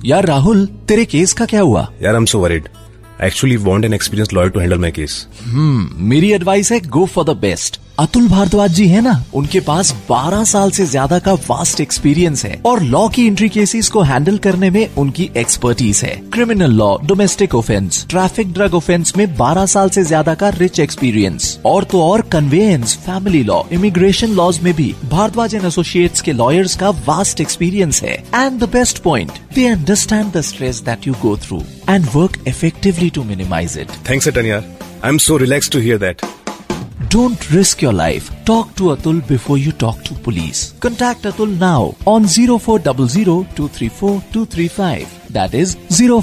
यार राहुल, तेरे केस का क्या हुआ? यार I'm so worried. I actually want an experienced lawyer to handle my case. मेरी एडवाइस है go for the best. Atul Bhardwaj जी है ना, उनके पास 12 साल से ज्यादा का वास्ट एक्सपीरियंस है और लॉ की एंट्री केसेस को हैंडल करने में उनकी एक्सपर्टीज है। Criminal law, domestic offence, traffic, drug offence में 12 साल से ज्यादा का रिच एक्सपीरियंस। और तो और conveyance, family law, immigration laws में भी भारद्वाज एंड एसोसिएट्स के लॉयर्स का वास्ट एक्सपीरियंस है। And the best point, they understand the stress that you go through and work effectively to minimise it. Thanks Atan yaar. I'm so relaxed to hear that. Don't risk your life. Talk to Atul before you talk to police. Contact Atul now on 0400-234-235. That is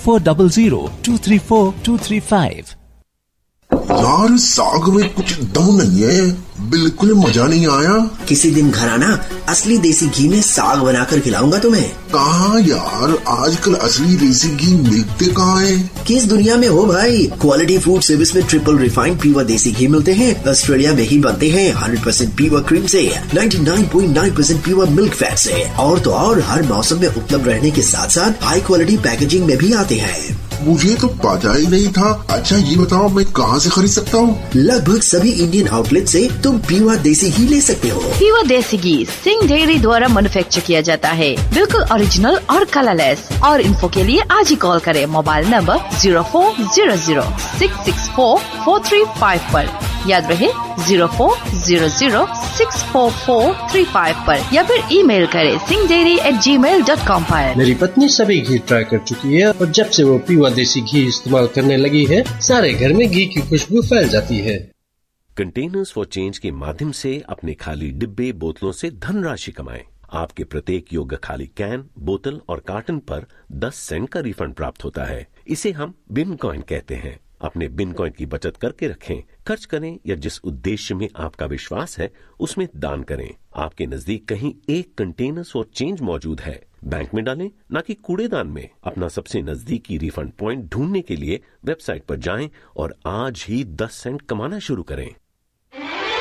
0400-234-235. यार साग में कुछ दम नहीं है, बिल्कुल मजा नहीं आया। किसी दिन घर आना, असली देसी घी में साग बनाकर खिलाऊंगा तुम्हें। कहाँ यार, आजकल असली देसी घी मिलते कहाँ है? किस दुनिया में हो भाई? क्वालिटी फूड सर्विस में ट्रिपल रिफाइंड प्योर देसी घी मिलते हैं। ऑस्ट्रेलिया में ही बनते हैं 100% प्योर क्रीम से, 99.9% प्योर मिल्क फैट से। और तो और हर मौसम में उपलब्ध रहने के साथ साथ हाई क्वालिटी पैकेजिंग में भी आते हैं। मुझे तो पता ही नहीं था। अच्छा ये बताओ, मैं कहाँ से खरीद सकता हूँ? लगभग सभी इंडियन आउटलेट से तुम प्योर देसी घी ले सकते हो। प्योर देसी घी सिंह डेयरी द्वारा मैन्युफैक्चर किया जाता है, बिल्कुल ओरिजिनल और कलरलेस। और इन्फो के लिए आज ही कॉल करें मोबाइल नंबर 0400-664-4355 पर। याद रहे 0400-644-35 पर, या फिर ईमेल करें singhdairy@gmail.com पर। मेरी पत्नी सभी घी ट्राई कर चुकी है और जब से वो प्योर देसी घी इस्तेमाल करने लगी है, सारे घर में घी की खुशबू फैल जाती है। कंटेनर्स फॉर चेंज के माध्यम से अपने खाली डिब्बे बोतलों से धनराशि कमाएं। आपके प्रत्येक योग्य खाली कैन, बोतल और कार्टन पर 10 सेंट का रिफंड प्राप्त होता है। इसे हम बिन कॉइन कहते हैं। अपने बिन कॉइन की बचत करके रखें, खर्च करें या जिस उद्देश्य में आपका विश्वास है उसमें दान करें। आपके नजदीक कहीं एक कंटेनर्स फॉर चेंज मौजूद है, बैंक में डालें, न कि कूड़ेदान में। अपना सबसे नजदीकी रिफंड पॉइंट ढूंढने के लिए वेबसाइट पर जाएं और आज ही 10 सेंट कमाना शुरू करें।